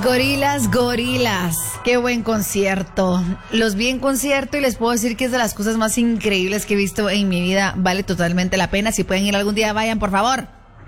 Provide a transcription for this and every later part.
Gorilas. Qué buen concierto. Los vi en concierto y les puedo decir que es de las cosas más increíbles que he visto en mi vida. Vale totalmente la pena. Si pueden ir algún día, vayan, por favor.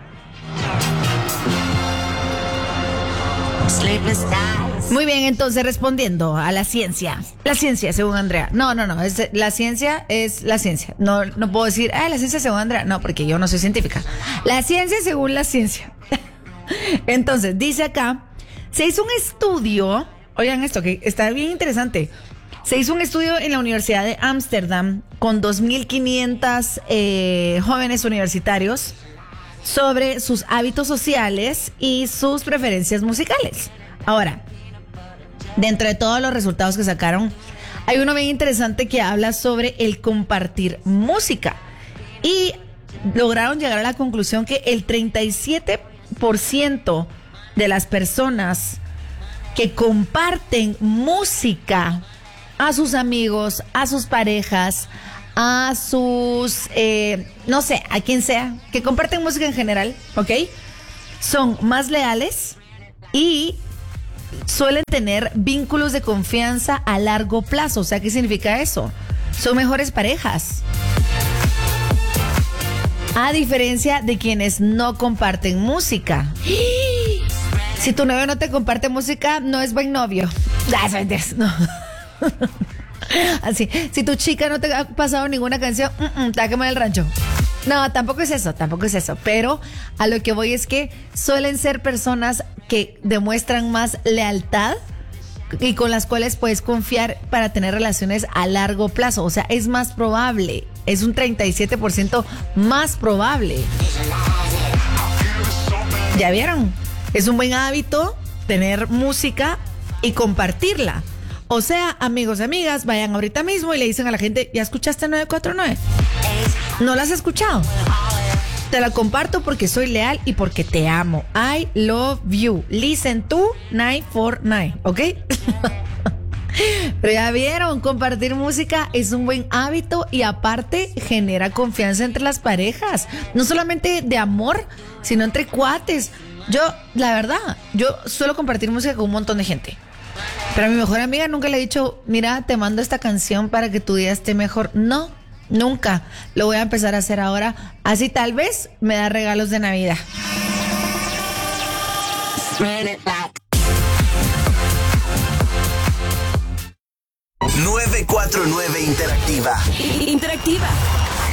Muy bien, entonces respondiendo a la ciencia. La ciencia, según Andrea. No. La ciencia es la ciencia. No puedo decir, la ciencia según Andrea. No, porque yo no soy científica. La ciencia según la ciencia. Entonces, dice acá, se hizo un estudio, oigan esto, que está bien interesante. Se hizo un estudio en la Universidad de Ámsterdam con 2.500 jóvenes universitarios sobre sus hábitos sociales y sus preferencias musicales. Ahora, dentro de todos los resultados que sacaron, hay uno bien interesante que habla sobre el compartir música. Y lograron llegar a la conclusión que el 37% de las personas que comparten música a sus amigos, a sus parejas, a sus, no sé, a quien sea, que comparten música en general, ¿ok? Son más leales y suelen tener vínculos de confianza a largo plazo. O sea, ¿qué significa eso? Son mejores parejas. A diferencia de quienes no comparten música. Si tu novio no te comparte música, no es buen novio. No. Así, si tu chica no te ha pasado ninguna canción, te va a quemar el rancho. No, tampoco es eso. Pero a lo que voy es que suelen ser personas que demuestran más lealtad y con las cuales puedes confiar para tener relaciones a largo plazo. O sea, es más probable. Es un 37% más probable. ¿Ya vieron? Es un buen hábito tener música y compartirla. O sea, amigos y amigas, vayan ahorita mismo y le dicen a la gente, ¿ya escuchaste 949? ¿No la has escuchado? Te la comparto porque soy leal y porque te amo. I love you. Listen to 949, ¿ok? Pero ya vieron, compartir música es un buen hábito y aparte genera confianza entre las parejas. No solamente de amor, sino entre cuates. Yo, la verdad, yo suelo compartir música con un montón de gente. Pero a mi mejor amiga nunca le he dicho, mira, te mando esta canción para que tu día esté mejor. No, nunca. Lo voy a empezar a hacer ahora. Así tal vez me da regalos de Navidad. 949 Interactiva. Interactiva.